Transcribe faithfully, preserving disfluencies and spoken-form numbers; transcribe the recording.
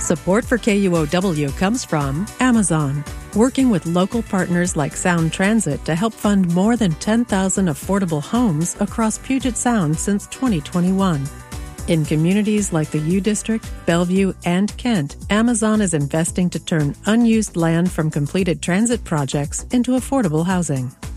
Support for K U O W comes from Amazon, working with local partners like Sound Transit to help fund more than ten thousand affordable homes across Puget Sound since twenty twenty-one. In communities like the U District, Bellevue, and Kent, Amazon is investing to turn unused land from completed transit projects into affordable housing.